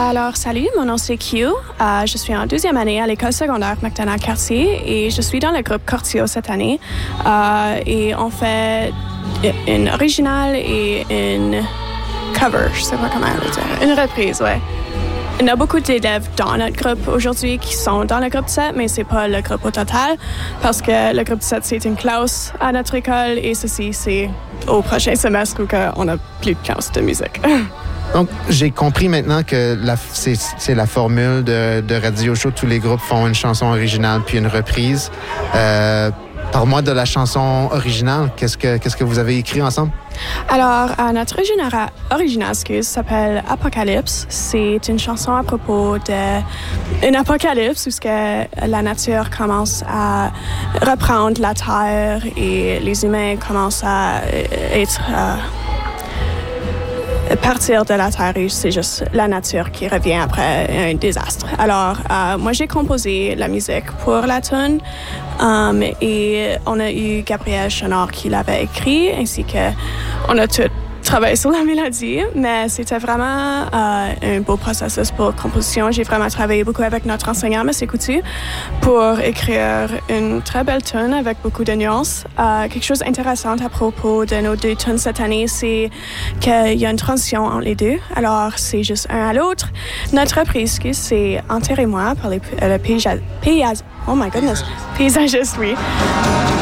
Alors, salut, mon nom c'est Q. Je suis en 2e année à l'école secondaire McDonald-Cartier et je suis dans le groupe Cortio cette année. Et on fait une originale et une cover, je sais pas comment le dire. Une reprise, ouais. Il y a beaucoup d'élèves dans notre groupe aujourd'hui qui sont dans le groupe 17, mais c'est pas le groupe au total parce que le groupe 17, c'est une classe à notre école et ceci, c'est au prochain semestre où on n'a plus de classe de musique. Donc, j'ai compris maintenant que c'est la formule de Radio Show. Tous les groupes font une chanson originale puis une reprise. Parle-moi de la chanson originale. Qu'est-ce que vous avez écrit ensemble? Alors, notre original s'appelle Apocalypse. C'est une chanson à propos d'une apocalypse où la nature commence à reprendre la terre et les humains commencent à partir de la terre et c'est juste la nature qui revient après un désastre. Alors, moi, j'ai composé la musique pour la tune et on a eu Gabriel Chenard qui l'avait écrit ainsi que on a tout travaillé sur la mélodie, mais c'était vraiment un beau processus pour composition. J'ai vraiment travaillé beaucoup avec notre enseignant, M. Coutu, pour écrire une très belle tune avec beaucoup de nuances. Quelque chose d'intéressant à propos de nos 2 tunes cette année, c'est qu'il y a une transition entre les deux. Alors, c'est juste un à l'autre. Notre reprise, c'est Enterrez-moi par le paysagiste, oui.